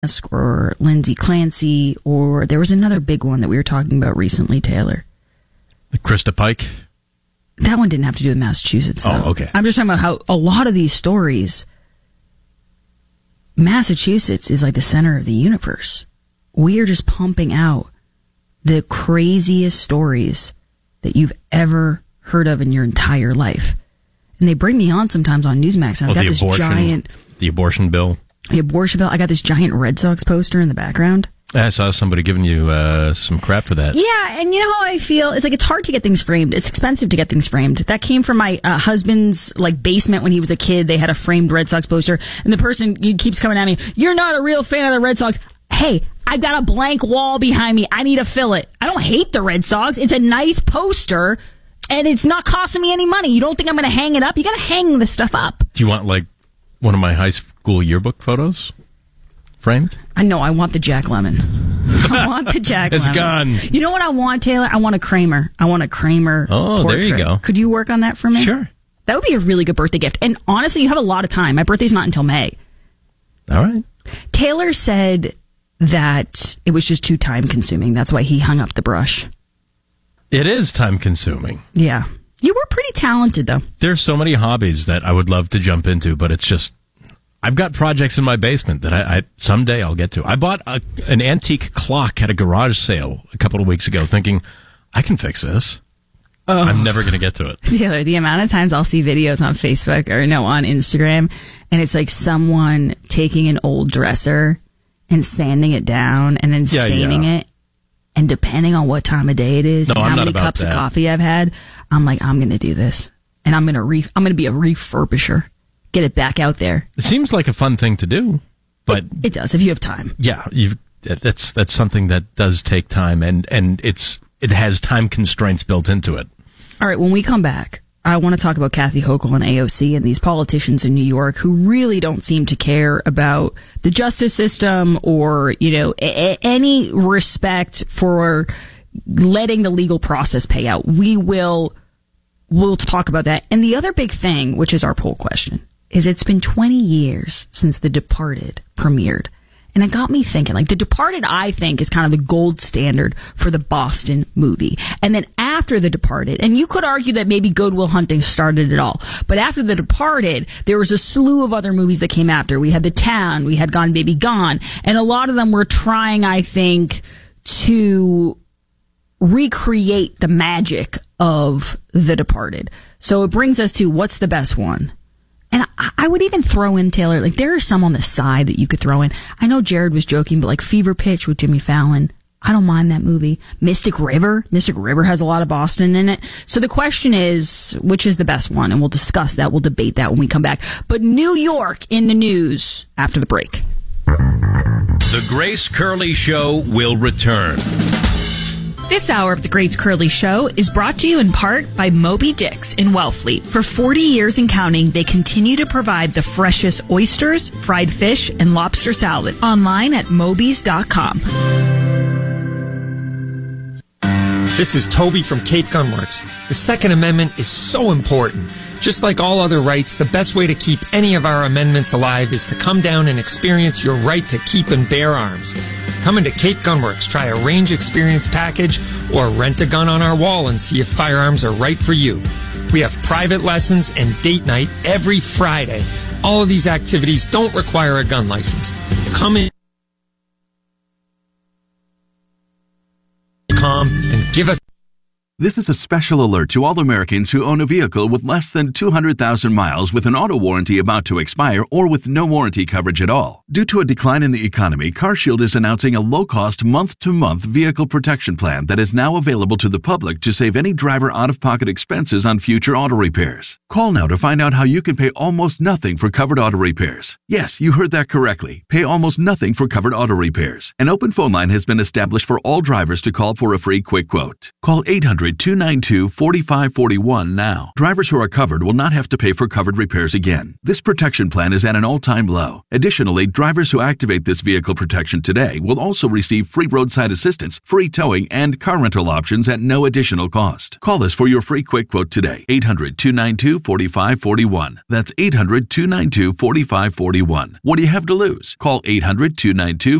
Musk or Lindsay Clancy, or there was another big one that we were talking about recently, Taylor. The Krista Pike? That one didn't have to do with Massachusetts, though. Oh, okay. I'm just talking about how a lot of these stories, Massachusetts is like the center of the universe. We are just pumping out the craziest stories that you've ever heard of in your entire life. And they bring me on sometimes on Newsmax, and I've got this giant... The abortion bill. The abortion bill. I got this giant Red Sox poster in the background. I saw somebody giving you some crap for that. Yeah, and you know how I feel? It's like it's hard to get things framed. It's expensive to get things framed. That came from my husband's basement when he was a kid. They had a framed Red Sox poster, and the person keeps coming at me, "You're not a real fan of the Red Sox." Hey, I've got a blank wall behind me. I need to fill it. I don't hate the Red Sox. It's a nice poster, and it's not costing me any money. You don't think I'm going to hang it up? You got to hang this stuff up. Do you want, one of my high school yearbook photos framed? I know. I want the Jack Lemmon. I want the Jack Lemmon. It's gone. You know what I want, Taylor? I want a Kramer. I want a Kramer portrait. There you go. Could you work on that for me? Sure. That would be a really good birthday gift. And honestly, you have a lot of time. My birthday's not until May. All right. Taylor said that it was just too time-consuming. That's why he hung up the brush. It is time-consuming. Yeah. You were pretty talented, though. There's so many hobbies that I would love to jump into, but it's just... I've got projects in my basement that I someday I'll get to. I bought an antique clock at a garage sale a couple of weeks ago thinking, I can fix this. Oh. I'm never going to get to it. Taylor, the amount of times I'll see videos on Facebook on Instagram, and it's like someone taking an old dresser and sanding it down and then staining it. And depending on what time of day it is and how many cups of coffee I've had, I'm like, I'm going to do this. And I'm going to be a refurbisher. Get it back out there. It seems like a fun thing to do, but it does if you have time. Yeah, that's something that does take time, and it has time constraints built into it. All right, when we come back, I want to talk about Kathy Hochul and AOC and these politicians in New York who really don't seem to care about the justice system or any respect for letting the legal process pay out. We'll talk about that. And the other big thing, which is our poll question, is it's been 20 years since The Departed premiered. And it got me thinking, The Departed, I think, is kind of the gold standard for the Boston movie. And then after The Departed, and you could argue that maybe Good Will Hunting started it all, but after The Departed, there was a slew of other movies that came after. We had The Town, we had Gone Baby Gone, and a lot of them were trying, I think, to recreate the magic of The Departed. So it brings us to what's the best one? And I would even throw in, Taylor, there are some on the side that you could throw in. I know Jared was joking, but Fever Pitch with Jimmy Fallon, I don't mind that movie. Mystic River has a lot of Boston in it. So the question is, which is the best one? And we'll discuss that. We'll debate that when we come back. But New York in the news after the break. The Grace Curley Show will return. This hour of the Grace Curley Show is brought to you in part by Moby Dick's in Wellfleet. For 40 years and counting, they continue to provide the freshest oysters, fried fish, and lobster salad. Online at mobys.com. This is Toby from Cape Gunworks. The Second Amendment is so important. Just like all other rights, the best way to keep any of our amendments alive is to come down and experience your right to keep and bear arms. Come into Cape Gunworks, try a range experience package, or rent a gun on our wall and see if firearms are right for you. We have private lessons and date night every Friday. All of these activities don't require a gun license. Come in, and give us... This is a special alert to all Americans who own a vehicle with less than 200,000 miles with an auto warranty about to expire or with no warranty coverage at all. Due to a decline in the economy, CarShield is announcing a low-cost month-to-month vehicle protection plan that is now available to the public to save any driver out-of-pocket expenses on future auto repairs. Call now to find out how you can pay almost nothing for covered auto repairs. Yes, you heard that correctly. Pay almost nothing for covered auto repairs. An open phone line has been established for all drivers to call for a free quick quote. Call 800 800-292-4541 now. Drivers who are covered will not have to pay for covered repairs again. This protection plan is at an all-time low. Additionally, drivers who activate this vehicle protection today will also receive free roadside assistance, free towing, and car rental options at no additional cost. Call us for your free quick quote today. 800-292-4541. That's 800-292-4541. What do you have to lose? Call 800-292-4541.